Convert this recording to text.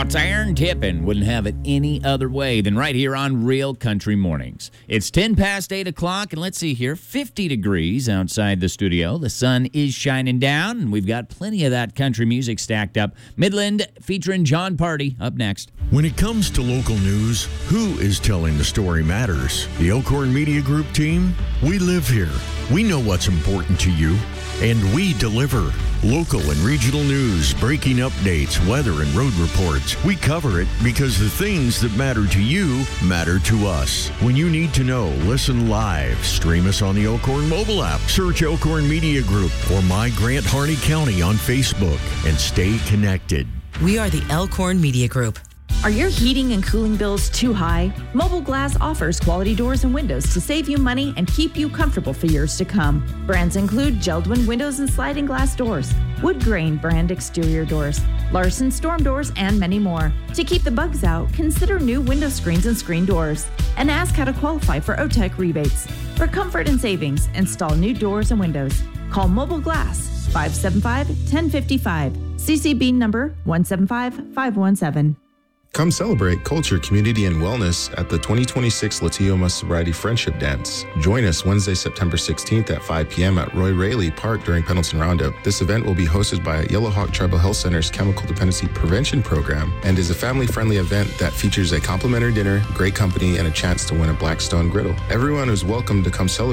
it's Aaron Tippin. Wouldn't have it any other way than right here on Real Country Mornings. It's 10 past 8 o'clock, and let's see here, 50 degrees outside the studio. The sun is shining down, and we've got plenty of that country music stacked up. Midland featuring John Party up next. When it comes to local news, who is telling the story matters? The Elkhorn Media Group team? We live here. We know what's important to you, and we deliver. Local and regional news, breaking updates, weather, and road reports. We cover it because the things that matter to you matter to us. When you need to know, listen live. Stream us on the Elkhorn mobile app. Search Elkhorn Media Group or My Grant Harney County on Facebook and stay connected. We are the Elkhorn Media Group. Are your heating and cooling bills too high? Mobile Glass offers quality doors and windows to save you money and keep you comfortable for years to come. Brands include Geldwin windows and sliding glass doors, Wood Grain brand exterior doors, Larson storm doors, and many more. To keep the bugs out, consider new window screens and screen doors, and ask how to qualify for OTEC rebates. For comfort and savings, install new doors and windows. Call Mobile Glass 575-1055, CCB number 175517. Come celebrate culture, community, and wellness at the 2026 Latioma Sobriety Friendship Dance. Join us Wednesday, September 16th at 5 p.m. at Roy Raley Park during Pendleton Roundup. This event will be hosted by Yellowhawk Tribal Health Center's Chemical Dependency Prevention Program and is a family-friendly event that features a complimentary dinner, great company, and a chance to win a Blackstone griddle. Everyone is welcome to come celebrate